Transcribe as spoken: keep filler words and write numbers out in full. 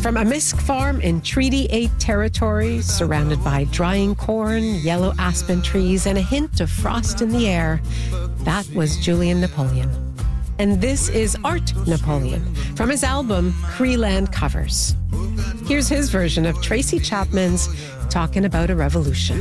From a Misk farm in Treaty eight territory, surrounded by drying corn, yellow aspen trees, and a hint of frost in the air, that was Julian Napoleon. And this is Art Napoleon from his album Creeland Covers. Here's his version of Tracy Chapman's Talking About a Revolution.